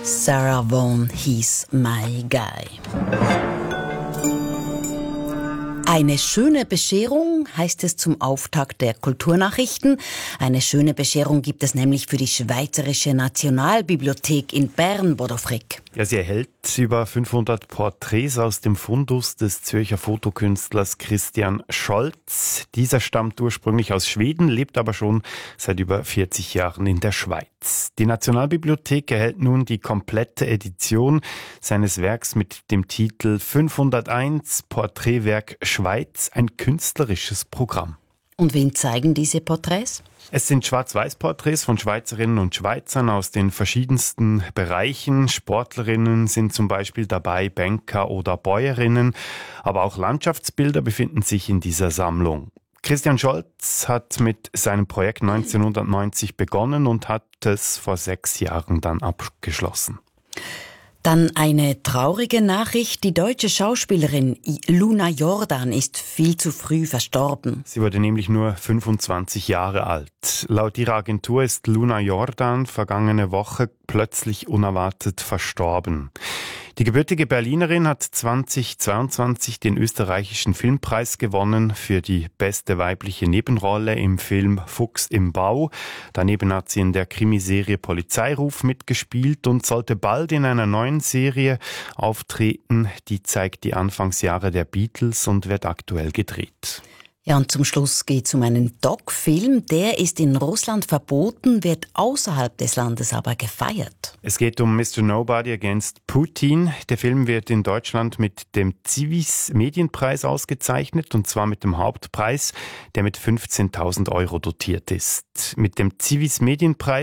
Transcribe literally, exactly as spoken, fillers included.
Sarah Vaughan hieß My Guy. Eine schöne Bescherung heißt es zum Auftakt der Kulturnachrichten. Eine schöne Bescherung gibt es nämlich für die Schweizerische Nationalbibliothek in Bern, Bodo Frick. Ja, sie erhält über fünfhundert Porträts aus dem Fundus des Zürcher Fotokünstlers Christian Scholz. Dieser stammt ursprünglich aus Schweden, lebt aber schon seit über vierzig Jahren in der Schweiz. Die Nationalbibliothek erhält nun die komplette Edition seines Werks mit dem Titel fünfhunderteins Porträtwerk Schweiz, ein künstlerisches Programm. Und wen zeigen diese Porträts? Es sind Schwarz-Weiß-Porträts von Schweizerinnen und Schweizern aus den verschiedensten Bereichen. Sportlerinnen sind zum Beispiel dabei, Banker oder Bäuerinnen, aber auch Landschaftsbilder befinden sich in dieser Sammlung. Christian Scholz hat mit seinem Projekt neunzehnhundertneunzig begonnen und hat es vor sechs Jahren dann abgeschlossen. Dann eine traurige Nachricht. Die deutsche Schauspielerin Luna Jordan ist viel zu früh verstorben. Sie wurde nämlich nur fünfundzwanzig Jahre alt. Laut ihrer Agentur ist Luna Jordan vergangene Woche plötzlich unerwartet verstorben. Die gebürtige Berlinerin hat zweitausendzweiundzwanzig den österreichischen Filmpreis gewonnen für die beste weibliche Nebenrolle im Film Fuchs im Bau. Daneben hat sie in der Krimiserie Polizeiruf mitgespielt und sollte bald in einer neuen Serie auftreten. Die zeigt die Anfangsjahre der Beatles und wird aktuell gedreht. Ja, und zum Schluss geht es um einen Doc-Film. Der ist in Russland verboten, wird außerhalb des Landes aber gefeiert. Es geht um Mister Nobody Against Putin. Der Film wird in Deutschland mit dem Zivis Medienpreis ausgezeichnet, und zwar mit dem Hauptpreis, der mit fünfzehntausend Euro dotiert ist. Mit dem Zivis Medienpreis